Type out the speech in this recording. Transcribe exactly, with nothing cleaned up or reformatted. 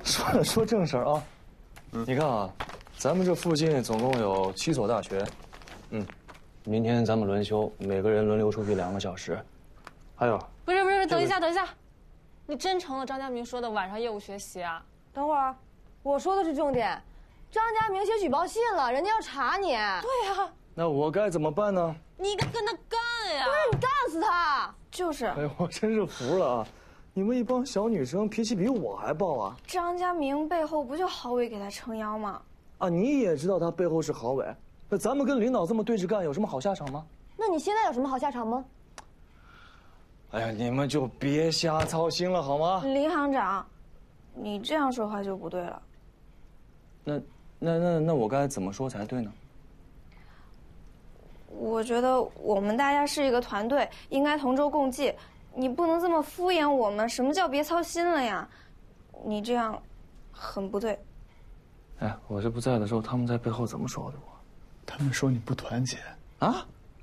说说正事儿啊，嗯、你看啊，咱们这附近总共有七所大学，嗯，明天咱们轮休，每个人轮流出去两个小时。还有， 不是不是，等一下等一下，你真成了张家明说的晚上业务学习啊？ 等会儿，我说的是重点。张家明写举报信了，人家要查你。对呀， 那我该怎么办呢？ 你跟他干呀！ 对，你干死他！ 就是。 哎，我真是服了啊！你们一帮小女生脾气比我还暴啊！ 张家明背后不就郝伟给他撑腰吗？ 啊，你也知道他背后是郝伟，那咱们跟领导这么对着干，有什么好下场吗？ 那你现在有什么好下场吗？ 哎呀，你们就别瞎操心了好吗？ 林行长，你这样说话就不对了。 那、那、那、那我该怎么说才对呢？ 我觉得我们大家是一个团队，应该同舟共济。你不能这么敷衍我们。什么叫别操心了呀？你这样，很不对。 哎，我这不在的时候，他们在背后怎么说的我？ 他们说你不团结啊？